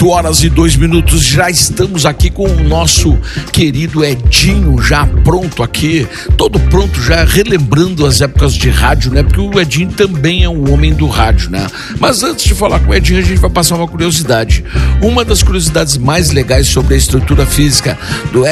8h02, já estamos aqui com o nosso querido Edinho, já pronto aqui, todo pronto, já relembrando as épocas de rádio, né? Porque o Edinho também é um homem do rádio, né? Mas antes de falar com o Edinho, a gente vai passar uma curiosidade. Uma das curiosidades mais legais sobre a estrutura física do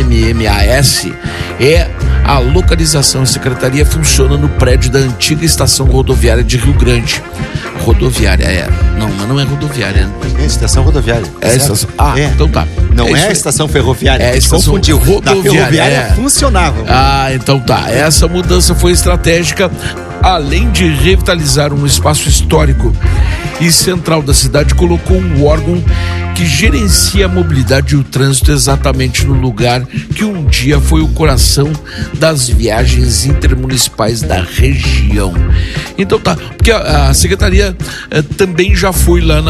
SMMAS é a localização. A secretaria funciona no prédio da antiga estação rodoviária de Rio Grande. Rodoviária, não, mas não é rodoviária. É estação rodoviária. É estação. Então tá. Não é a estação ferroviária. É a estação confundiu. rodoviária. Da ferroviária funcionava. Então tá. Essa mudança foi estratégica, além de revitalizar um espaço histórico e central da cidade, colocou um órgão que gerencia a mobilidade e o trânsito exatamente no lugar que um dia foi o coração das viagens intermunicipais da região. Então tá, porque a secretaria também já foi lá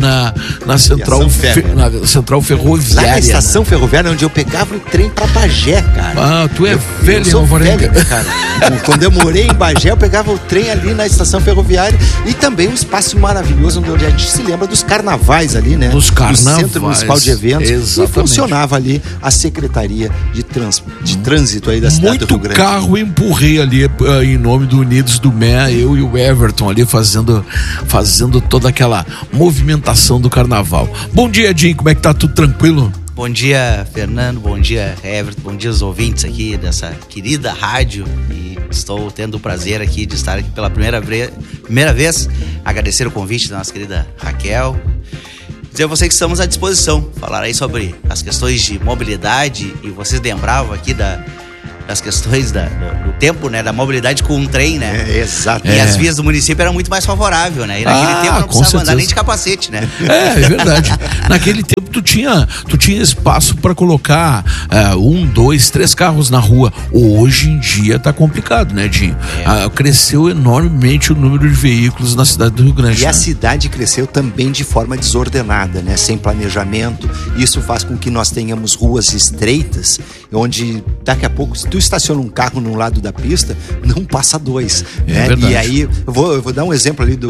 na central, na central ferroviária. Lá na estação ferroviária, onde eu pegava o trem pra Bagé, cara. Tu é velho, eu velho, cara. Quando eu morei em Bagé, eu pegava o trem ali na estação ferroviária e também um espaço maravilhoso onde a gente se lembra dos carnavais ali, né? Dos carnavais. Do Centro Municipal de Eventos. Exatamente. E funcionava ali a Secretaria de Trânsito aí da cidade do Rio Grande. Muito carro empurrei ali em nome do Unidos do Mé, eu e o Everton ali fazendo toda aquela movimentação do carnaval. Bom dia, Edinho, como é que tá? Tudo tranquilo? Bom dia, Fernando, bom dia, Everton, bom dia aos ouvintes aqui dessa querida rádio, e estou tendo o prazer aqui de estar aqui pela primeira vez, agradecer o convite da nossa querida Raquel, dizer a você que estamos à disposição, falar aí sobre as questões de mobilidade, e vocês lembravam aqui das questões do tempo, né, da mobilidade com um trem, né? Exato. E as vias do município eram muito mais favoráveis, né? E naquele tempo não precisava andar nem de capacete, né? É verdade. Naquele tempo tu tinha espaço para colocar 1, 2, 3 carros na rua. Hoje em dia tá complicado, né, Dinho? Cresceu enormemente o número de veículos na cidade do Rio Grande. E a cidade cresceu também de forma desordenada, né? Sem planejamento. Isso faz com que nós tenhamos ruas estreitas, onde daqui a pouco, se tu estaciona um carro num lado da pista, não passa dois, né? Verdade. E aí, eu vou dar um exemplo ali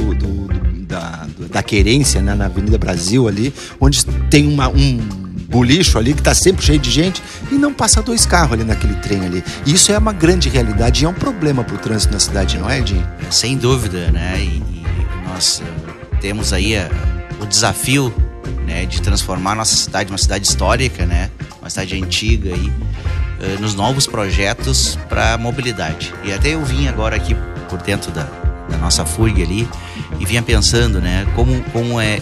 da Querência, né? Na Avenida Brasil ali, onde tem um bolicho ali que tá sempre cheio de gente e não passa 2 carros ali naquele trem ali. E isso é uma grande realidade e é um problema pro trânsito na cidade, não é, Edinho? Sem dúvida, né? E nós temos aí o desafio, né, de transformar a nossa cidade uma cidade histórica, né? Uma cidade antiga aí, nos novos projetos para mobilidade. E até eu vim agora aqui por dentro da nossa FURG ali e vinha pensando, né, como é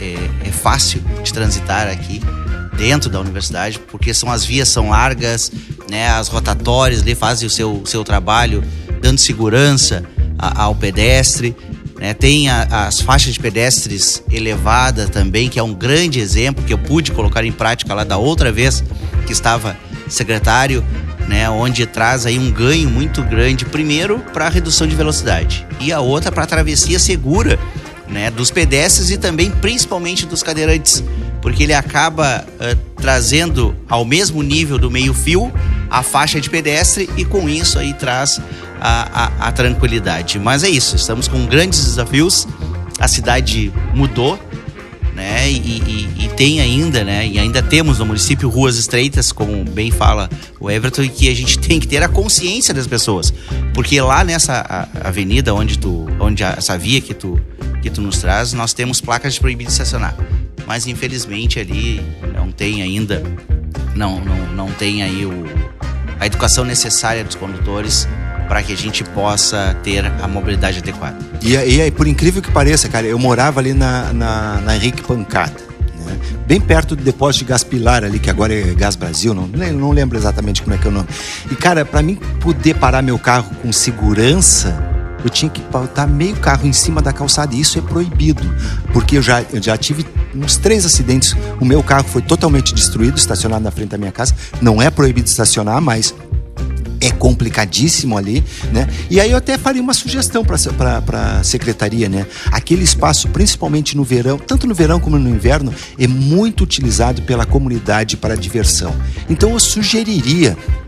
fácil de transitar aqui dentro da universidade, porque as vias são largas, né, as rotatórias ali fazem o seu trabalho dando segurança ao pedestre, né, tem as faixas de pedestres elevadas também, que é um grande exemplo que eu pude colocar em prática lá da outra vez que estava secretário, né, onde traz aí um ganho muito grande, primeiro para a redução de velocidade e a outra para a travessia segura, né, dos pedestres e também principalmente dos cadeirantes, porque ele acaba trazendo ao mesmo nível do meio-fio a faixa de pedestre e com isso aí traz a tranquilidade. Mas é isso, estamos com grandes desafios, a cidade mudou, né, e tem ainda, né, e ainda temos no município ruas estreitas, como bem fala o Everton, e que a gente tem que ter a consciência das pessoas, porque lá nessa avenida onde essa via que tu nos traz, nós temos placas de proibido de estacionar, mas infelizmente ali não tem ainda não tem aí a educação necessária dos condutores para que a gente possa ter a mobilidade adequada. E aí, por incrível que pareça, cara, eu morava ali na Henrique Pancada, né? Bem perto do depósito de gás Pilar ali, que agora é Gás Brasil, não lembro exatamente como é que é o nome. E, cara, para mim poder parar meu carro com segurança, eu tinha que botar meio carro em cima da calçada, e isso é proibido, porque eu já tive uns 3 acidentes. O meu carro foi totalmente destruído, estacionado na frente da minha casa. Não é proibido estacionar, mas é complicadíssimo ali, né? E aí eu até faria uma sugestão para a secretaria, né? Aquele espaço, principalmente no verão, tanto no verão como no inverno, é muito utilizado pela comunidade para diversão. Então eu sugeriria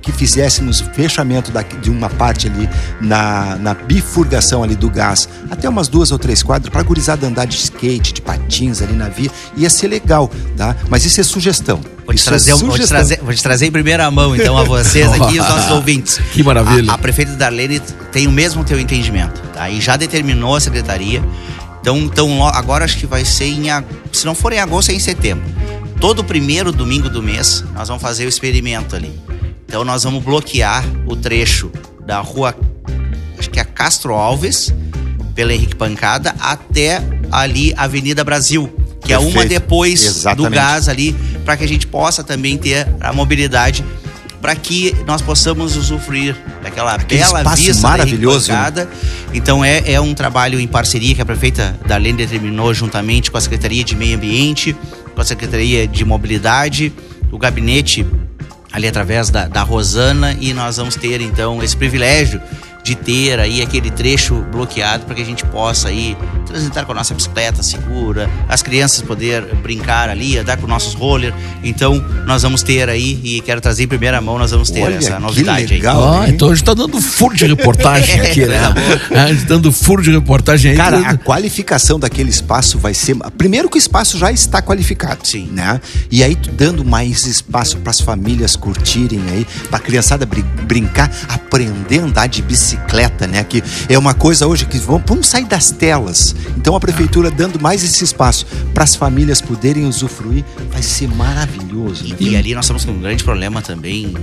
que fizéssemos o fechamento de uma parte ali na bifurcação ali do gás, até umas 2 ou 3 quadras, para a gurizada andar de skate, de patins ali na via, ia ser legal, tá? Mas isso é sugestão. Vou te trazer em primeira mão, então, a vocês aqui e os nossos ouvintes. Que maravilha. A prefeita Darlene tem o mesmo teu entendimento, tá? E já determinou a secretaria. Então agora acho que vai ser se não for em agosto, é em setembro. Todo primeiro domingo do mês, nós vamos fazer o experimento ali. Então nós vamos bloquear o trecho da rua, acho que é Castro Alves, pela Henrique Pancada, até ali Avenida Brasil, que Perfeito. É uma depois Exatamente. Do gás ali, para que a gente possa também ter a mobilidade, para que nós possamos usufruir daquela bela vista maravilhoso, da Henrique Pancada. Então é um trabalho em parceria que a prefeita Darlene determinou juntamente com a Secretaria de Meio Ambiente, com a Secretaria de Mobilidade, o gabinete ali através da Rosana, e nós vamos ter então esse privilégio de ter aí aquele trecho bloqueado para que a gente possa aí transitar com a nossa bicicleta segura, as crianças poder brincar ali, andar com nossos roller. Então nós vamos ter aí, e quero trazer em primeira mão, nós vamos ter essa novidade legal, aí. Então a gente tá dando furo de reportagem aqui, né? A gente dando furo de reportagem aí. Cara, a qualificação daquele espaço vai ser... Primeiro que o espaço já está qualificado. Sim. Né? E aí dando mais espaço para as famílias curtirem aí, para a criançada brincar, aprender a andar de bicicleta, né? Que é uma coisa hoje que vamos sair das telas. Então a prefeitura dando mais esse espaço para as famílias poderem usufruir, vai ser maravilhoso. Né? E ali nós estamos com um grande problema também,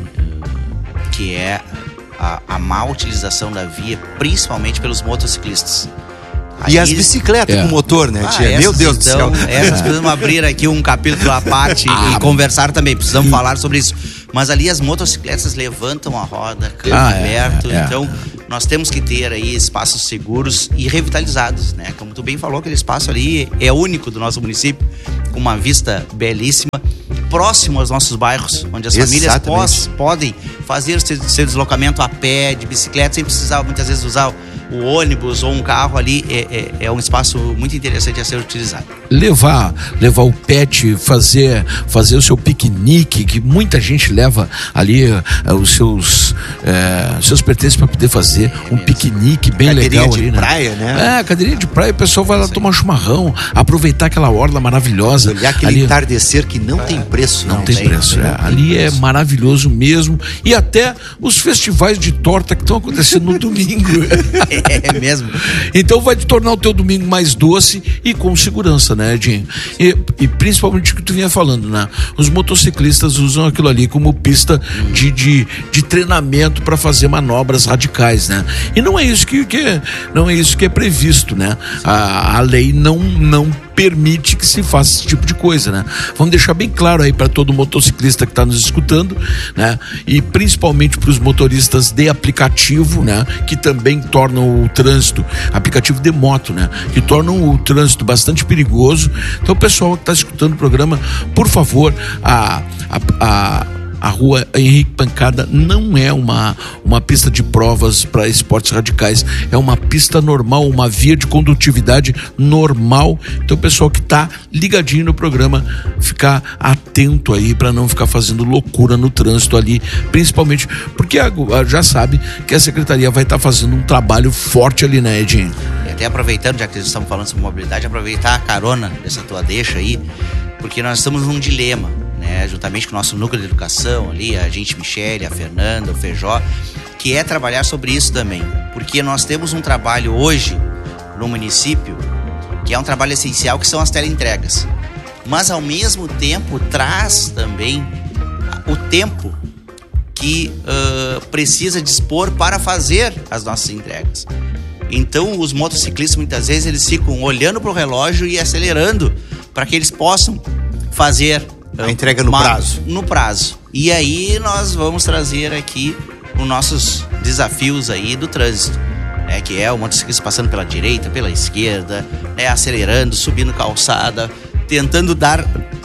que é a má utilização da via, principalmente pelos motociclistas. E as bicicletas com motor, né, tia? Meu Deus do céu. Essas precisamos abrir aqui um capítulo à parte e conversar também. Precisamos falar sobre isso. Mas ali as motocicletas levantam a roda, câmbio aberto. Então, nós temos que ter aí espaços seguros e revitalizados, né? Como tu bem falou, aquele espaço ali é único do nosso município, com uma vista belíssima, próximo aos nossos bairros, onde as famílias podem fazer seu deslocamento a pé, de bicicleta, sem precisar muitas vezes usar o ônibus ou um carro ali. É um espaço muito interessante a ser utilizado. Levar o pet, fazer o seu piquenique, que muita gente leva ali os seus pertences para poder fazer um piquenique bem legal ali, de praia, né? Cadeirinha de praia, o pessoal vai lá tomar um chimarrão, aproveitar aquela orla maravilhosa. Olhar aquele entardecer que não tem preço. Não tem preço. Ali é maravilhoso mesmo. E até os festivais de torta que estão acontecendo no domingo. É mesmo. Então vai te tornar o teu domingo mais doce e com segurança, né, Edinho? E principalmente o que tu vinha falando, né? Os motociclistas usam aquilo ali como pista de treinamento para fazer manobras radicais, né? E não é isso que é previsto, né? A lei não permite que se faça esse tipo de coisa, né? Vamos deixar bem claro aí para todo motociclista que está nos escutando, né? E principalmente para os motoristas de aplicativo, né? Que também tornam o trânsito, aplicativo de moto, né? Que tornam o trânsito bastante perigoso. Então, o pessoal que está escutando o programa, por favor, a rua Henrique Pancada não é uma pista de provas para esportes radicais, é uma pista normal, uma via de condutividade normal. Então o pessoal que está ligadinho no programa, ficar atento aí para não ficar fazendo loucura no trânsito ali, principalmente porque já sabe que a secretaria vai estar fazendo um trabalho forte ali, né, Edinho? E até aproveitando, já que estamos falando sobre mobilidade, aproveitar a carona dessa tua deixa aí, porque nós estamos num dilema, né, juntamente com o nosso núcleo de educação ali, a gente Michele, a Fernanda, o Feijó, que é trabalhar sobre isso também, porque nós temos um trabalho hoje no município que é um trabalho essencial, que são as teleentregas, mas ao mesmo tempo traz também o tempo que precisa dispor para fazer as nossas entregas. Então os motociclistas muitas vezes eles ficam olhando para o relógio e acelerando para que eles possam fazer a entrega no prazo. No prazo. E aí nós vamos trazer aqui os nossos desafios aí do trânsito, né? Que é o motociclista passando pela direita, pela esquerda, né? Acelerando, subindo calçada, tentando dar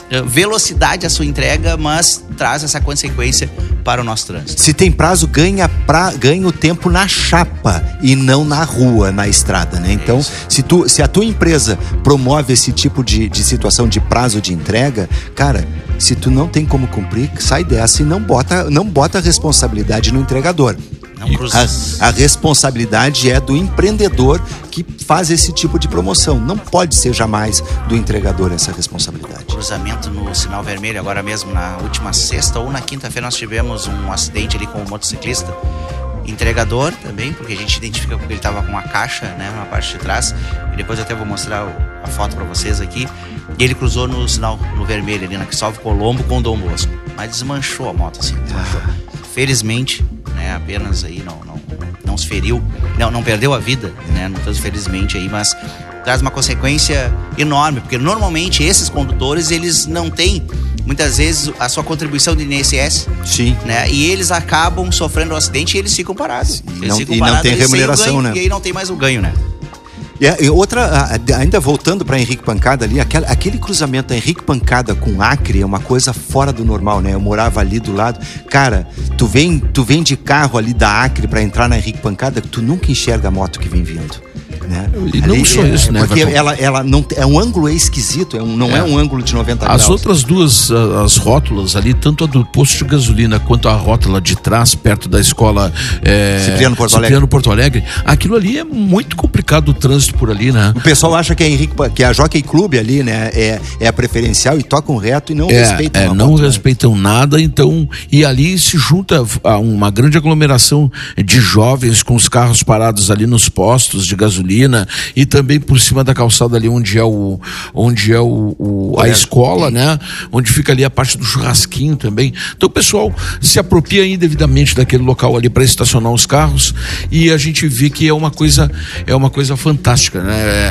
velocidade à sua entrega, mas traz essa consequência para o nosso trânsito. Se tem prazo, ganha o tempo na chapa e não na rua, na estrada, né? Então, se a tua empresa promove esse tipo de situação de prazo de entrega, cara, se tu não tem como cumprir, sai dessa e não bota a responsabilidade no entregador. A responsabilidade é do empreendedor que faz esse tipo de promoção. Não pode ser jamais do entregador essa responsabilidade. Cruzamento no sinal vermelho, agora mesmo na última sexta ou na quinta-feira nós tivemos um acidente ali com um motociclista. Entregador também, porque a gente identifica porque ele estava com uma caixa, né, na parte de trás. E depois eu até vou mostrar a foto para vocês aqui. E ele cruzou no sinal no vermelho ali na Cristóvão Colombo com Dom Bosco. Mas desmanchou a moto, assim, desmanchou. Felizmente, né, apenas aí não se feriu, não perdeu a vida, né, não tanto felizmente aí, mas traz uma consequência enorme, porque normalmente esses condutores, eles não têm muitas vezes a sua contribuição de INSS. Sim. Né, e eles acabam sofrendo um acidente e eles ficam parados. E não tem remuneração, né? E aí não tem mais o ganho, né? E outra, ainda voltando para Henrique Pancada ali, aquele cruzamento da Henrique Pancada com Acre é uma coisa fora do normal, né? Eu morava ali do lado. Cara, tu vem de carro ali da Acre para entrar na Henrique Pancada, tu nunca enxerga a moto que vem vindo. Né? E não só isso, né? Porque ela não, é um ângulo esquisito, não é um ângulo de 90 graus. As outras duas, as rótulas ali, tanto a do posto de gasolina quanto a rótula de trás, perto da escola Cipriano Porto Alegre, aquilo ali é muito complicado o trânsito por ali, né? O pessoal acha que a Jockey Club ali, né, é a preferencial e tocam reto e não respeitam não respeitam nada, então, e ali se junta a uma grande aglomeração de jovens com os carros parados ali nos postos de gasolina e também por cima da calçada ali onde é a escola, né? Onde fica ali a parte do churrasquinho também. Então o pessoal se apropria indevidamente daquele local ali para estacionar os carros e a gente vê que é uma coisa fantástica, né?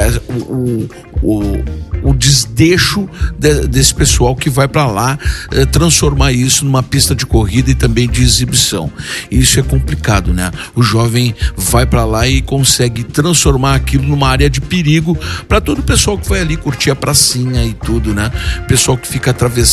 O desdeixo desse pessoal que vai para lá transformar isso numa pista de corrida e também de exibição. E isso é complicado, né? O jovem vai para lá e consegue transformar aquilo numa área de perigo para todo o pessoal que vai ali curtir a pracinha e tudo, né? O pessoal que fica atravessando